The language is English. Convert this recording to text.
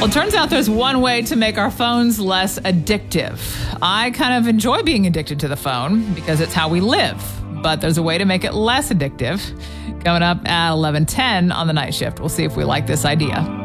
Well, it turns out there's one way to make our phones less addictive. I kind of enjoy being addicted to the phone because it's how we live. But there's a way to make it less addictive. Coming up at 11:10 on the night shift. We'll see if we like this idea.